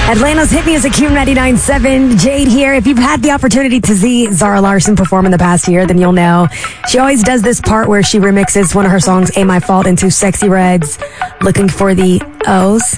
Atlanta's hit music, Q99.7. Jade here. If you've had the opportunity to see Zara Larsson perform in the past year, then you'll know she always does this part where she remixes one of her songs, Ain't My Fault, into Sexy Red's Looking for the O's.